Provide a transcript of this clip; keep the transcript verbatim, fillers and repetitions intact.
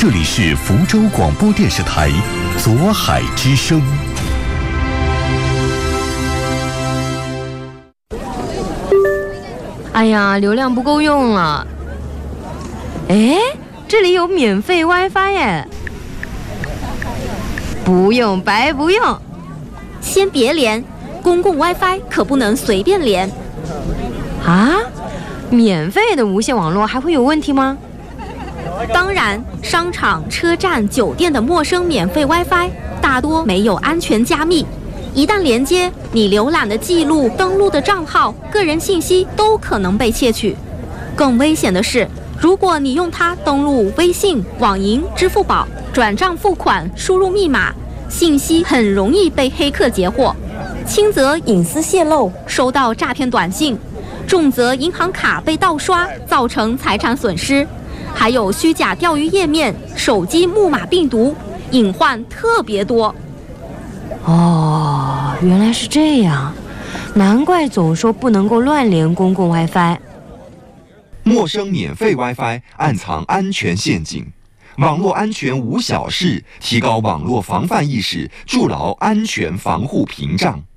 这里是福州广播电视台左海之声。 哎呀，流量不够用了。哎，这里有免费 WiFi 耶！不用白不用。 先别连，公共 WiFi 可不能随便连。 啊？免费的无线网络还会有问题吗？ 当然，商场、车站、酒店的陌生免费 WiFi 大多没有安全加密。一旦连接，你浏览的记录、登录的账号、个人信息都可能被窃取。更危险的是，如果你用它登录微信、网银、支付宝、转账付款、输入密码，信息很容易被黑客截获，轻则隐私泄露，收到诈骗短信，重则银行卡被盗刷，造成财产损失，还有虚假钓鱼页面、手机木马病毒，隐患特别多。 哦，原来是这样，难怪总说不能够乱连公共 WiFi。 陌生免费 WiFi 暗藏安全陷阱，网络安全无小事，提高网络防范意识，筑牢安全防护屏障。